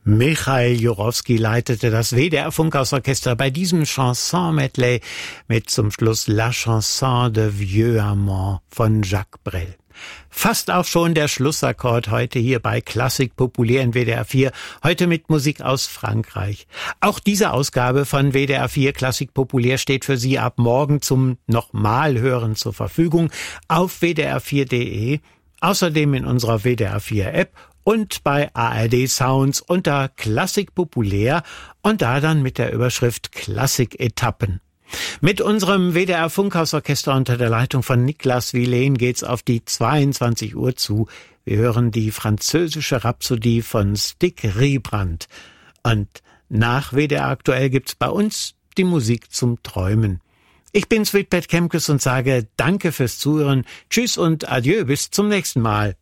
Michael Jurowski leitete das WDR-Funkhausorchester bei diesem Chanson-Medley mit zum Schluss La Chanson de Vieux Amant von Jacques Brel. Fast auch schon der Schlussakkord heute hier bei Klassik Populär in WDR 4, heute mit Musik aus Frankreich. Auch diese Ausgabe von WDR 4 Klassik Populär steht für Sie ab morgen zum Nochmalhören zur Verfügung auf wdr4.de, außerdem in unserer WDR 4 App und bei ARD Sounds unter Klassik Populär und da dann mit der Überschrift Klassik-Etappen. Mit unserem WDR Funkhausorchester unter der Leitung von Niklas Vilen geht's auf die 22 Uhr zu. Wir hören die französische Rhapsodie von Stig Riebrand. Und nach WDR Aktuell gibt's bei uns die Musik zum Träumen. Ich bin Sweetbet Kemkes und sage Danke fürs Zuhören. Tschüss und Adieu, bis zum nächsten Mal.